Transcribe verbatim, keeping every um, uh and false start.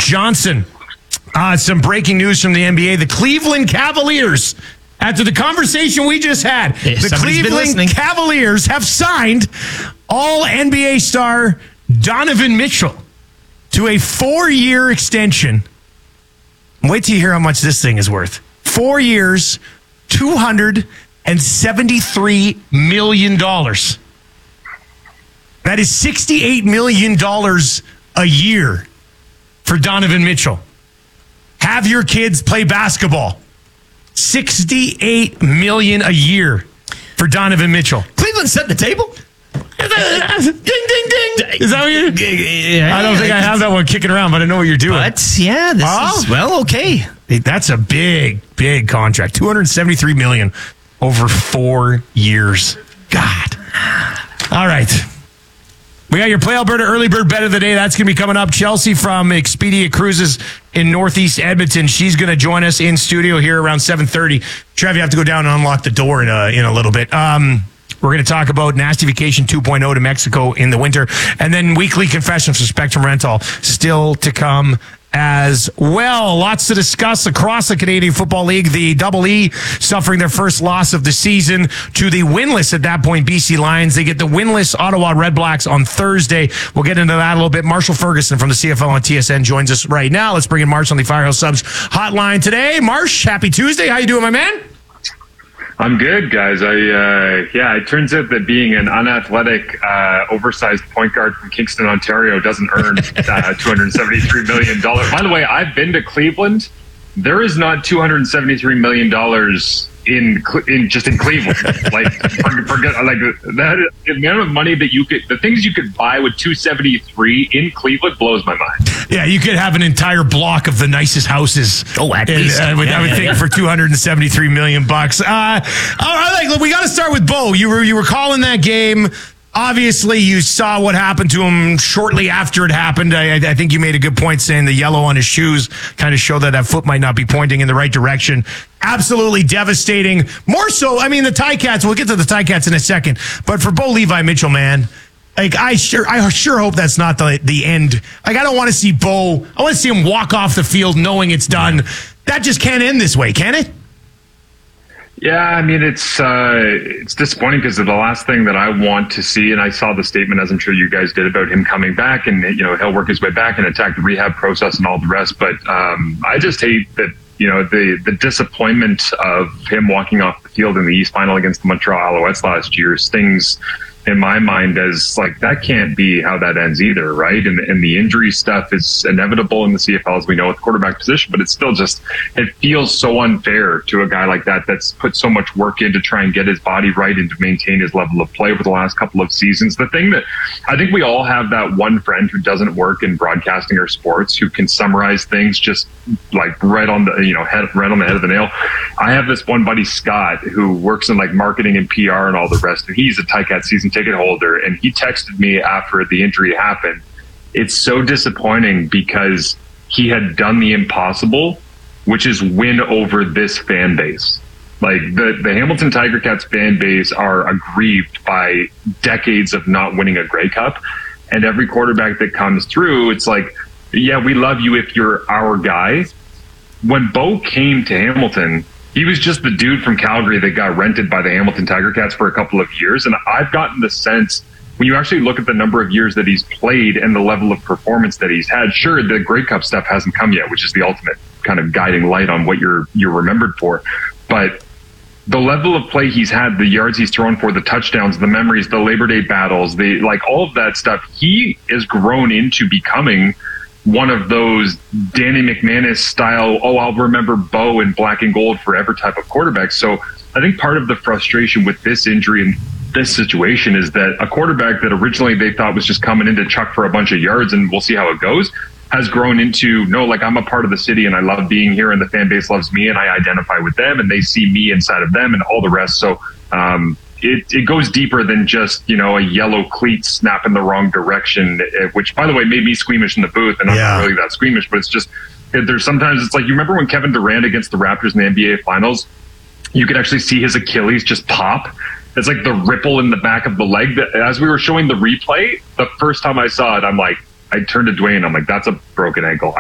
Johnson. Uh, some breaking news from the N B A. The Cleveland Cavaliers, after the conversation we just had, yeah, the Cleveland Cavaliers have signed all N B A star Donovan Mitchell to a four-year extension. Wait till you hear how much this thing is worth. Four years, two hundred seventy-three million dollars. That is sixty-eight million dollars a year for Donovan Mitchell. Have your kids play basketball. sixty-eight million dollars a year for Donovan Mitchell. Cleveland set the table? Ding, ding, ding. Is that what you yeah, I don't think I have that one kicking around, but I know what you're doing. But, yeah, this oh. is, well, okay. That's a big, big contract. two hundred seventy-three million dollars over four years. God. All right. We got your Play Alberta Early Bird Bet of the Day. That's going to be coming up. Chelsea from Expedia Cruises in Northeast Edmonton. She's going to join us in studio here around seven thirty. Trev, you have to go down and unlock the door in a, in a little bit. Um, we're going to talk about Nasty Vacation two point oh to Mexico in the winter. And then weekly confessions from Spectrum Rental still to come as well. Lots to discuss across the Canadian Football League. The Double E suffering their first loss of the season to the winless, at that point, B C Lions. They get the winless Ottawa Redblacks on Thursday. We'll get into that a little bit. Marshall Ferguson from the C F L on T S N joins us right now. Let's bring in Marsh on the Firehouse Subs hotline today. Marsh, happy Tuesday. How you doing, my man? I'm good, guys. I uh, yeah, it turns out that being an unathletic, uh, oversized point guard from Kingston, Ontario, doesn't earn uh, two hundred seventy-three million dollars. By the way, I've been to Cleveland. There is not two hundred seventy-three million dollars in in just in Cleveland. Like forget like that. The amount of money that you could, the things you could buy with two seventy-three in Cleveland blows my mind. Yeah, you could have an entire block of the nicest houses. Oh, at in, least uh, I would, yeah, I would yeah, think yeah. for two hundred seventy-three million bucks. Uh, all right, look, we got to start with Bo. You were you were calling that game. Obviously, you saw what happened to him shortly after it happened. I, I think you made a good point saying the yellow on his shoes kind of showed that that foot might not be pointing in the right direction. Absolutely devastating. More so, I mean, the Ticats, we'll get to the Ticats in a second. But for Bo Levi Mitchell, man, like I sure I sure hope that's not the, the end. Like, I don't want to see Bo, I want to see him walk off the field knowing it's done. That just can't end this way, can it? Yeah, I mean, it's uh, it's disappointing because the last thing that I want to see, and I saw the statement, as I'm sure you guys did, about him coming back, and you know he'll work his way back and attack the rehab process and all the rest. But um, I just hate that you know the the disappointment of him walking off the field in the East Final against the Montreal Alouettes last year stings in my mind as like that can't be how that ends either, right? And, and the injury stuff is inevitable in the C F L, as we know, with quarterback position, but it's still just, it feels so unfair to a guy like that that's put so much work in to try and get his body right and to maintain his level of play over the last couple of seasons. The thing that I think we all have, that one friend who doesn't work in broadcasting or sports, who can summarize things just like right on the, you know, head, right on the head of the nail. I have this one buddy, Scott, who works in like marketing and P R and all the rest, and he's a Ticat season ticket holder, and he texted me after the injury happened. It's so disappointing because he had done the impossible, which is win over this fan base. Like the, the Hamilton Tiger Cats fan base are aggrieved by decades of not winning a Grey Cup, and every quarterback that comes through, it's like, yeah, we love you if you're our guy. When Bo came to Hamilton, he was just the dude from Calgary that got rented by the Hamilton Tiger Cats for a couple of years. And I've gotten the sense, when you actually look at the number of years that he's played and the level of performance that he's had, sure, the Grey Cup stuff hasn't come yet, which is the ultimate kind of guiding light on what you're you're remembered for. But the level of play he's had, the yards he's thrown for, the touchdowns, the memories, the Labor Day battles, the like all of that stuff, he has grown into becoming one of those Danny McManus style, oh, I'll remember Bo in black and gold forever type of quarterback. So I think part of the frustration with this injury and this situation is that a quarterback that originally they thought was just coming in to chuck for a bunch of yards and we'll see how it goes, has grown into, no, like I'm a part of the city and I love being here and the fan base loves me and I identify with them and they see me inside of them and all the rest. So um, it, it goes deeper than just, you know, a yellow cleat snap in the wrong direction, which, by the way, made me squeamish in the booth. And I'm yeah. not really that squeamish, but it's just, there's sometimes it's like, you remember when Kevin Durant against the Raptors in the N B A Finals, you could actually see his Achilles just pop. It's like the ripple in the back of the leg. That, as we were showing the replay, the first time I saw it, I'm like, I turned to Dwayne, I'm like, that's a broken ankle.